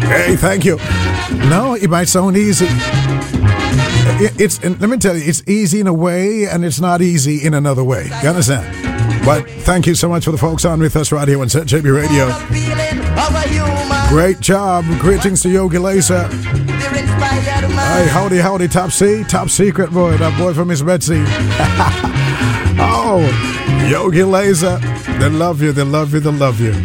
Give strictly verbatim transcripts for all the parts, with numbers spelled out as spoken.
Hey, thank you. No, it might sound easy. It, it's and let me tell you, it's easy in a way, and it's not easy in another way. You understand? But thank you so much for the folks on with us right here on Z J B Radio. Great job. Greetings to Yogi Laser. Hey, howdy, howdy, Top C. Top Secret boy. That boy from Miss Betsy. Oh, Yogi Laser. They love you, they love you, they love you.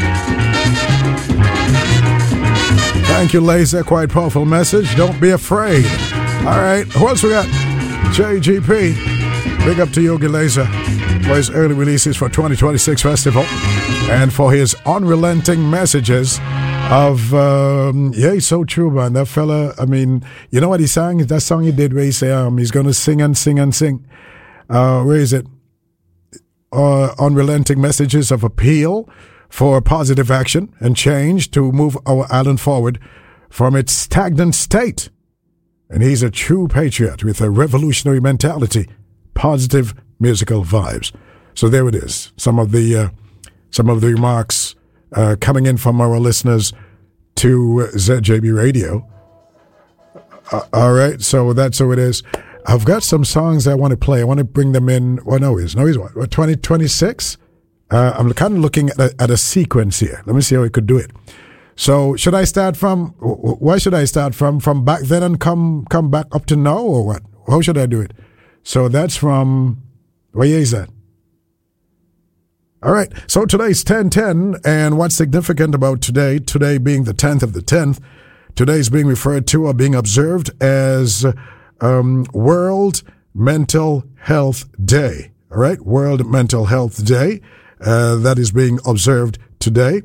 Thank you, Laser. Quite powerful message. Don't be afraid. All right, who else we got? J G P. Big up to Yogi Laser for his early releases for twenty twenty-six festival and for his unrelenting messages of, um, yeah, it's so true, man. That fella, I mean, you know what he sang? That song he did where he said um, he's going to sing and sing and sing. Uh, where is it? Uh, unrelenting messages of appeal for positive action and change to move our island forward from its stagnant state. And he's a true patriot with a revolutionary mentality, positive musical vibes. So there it is. Some of the uh, some of the remarks uh, coming in from our listeners to Z J B Radio. Uh, all right, so that's how it is. I've got some songs I want to play. I want to bring them in. Well, no, he's no, he's what? what twenty twenty-six? Uh, I'm kind of looking at a, at a sequence here. Let me see how we could do it. So should I start from, why should I start from, from back then and come come back up to now, or what? How should I do it? So that's from, where is that? All right, so today's ten ten, and what's significant about today, today being the tenth of the tenth, today is being referred to or being observed as um, World Mental Health Day. All right, World Mental Health Day. Uh, that is being observed today.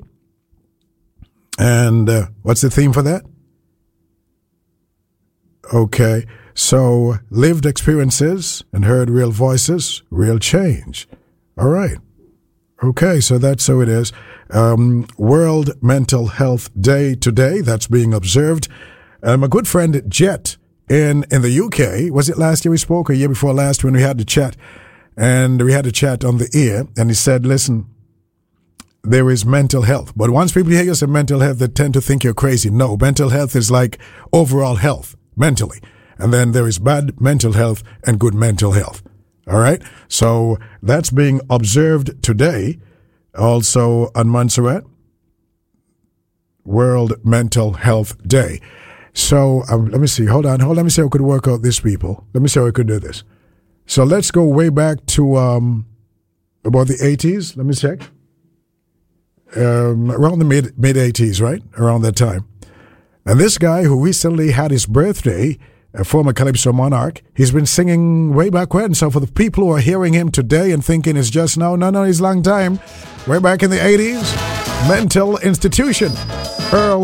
And uh, what's the theme for that? Okay, so lived experiences and heard real voices, real change. All right. Okay, so that's how it is. Um, World Mental Health Day today. That's being observed. Uh, my good friend Jet in, in the U K, was it last year we spoke or year before last when we had the chat? And we had a chat on the air, and he said, listen, there is mental health. But once people hear you say mental health, they tend to think you're crazy. No, mental health is like overall health, mentally. And then there is bad mental health and good mental health. All right? So that's being observed today. Also on Montserrat, World Mental Health Day. So um, let me see. Hold on. Hold on. Let me see how I could work out this, people. Let me see how I could do this. So let's go way back to um, about the eighties. Let me check. Um, around the mid mid eighties, right? Around that time. And this guy who recently had his birthday, a former Calypso monarch, he's been singing way back when. So for the people who are hearing him today and thinking it's just now, no, no, it's long time. Way back in the eighties, Mental Institution, Earl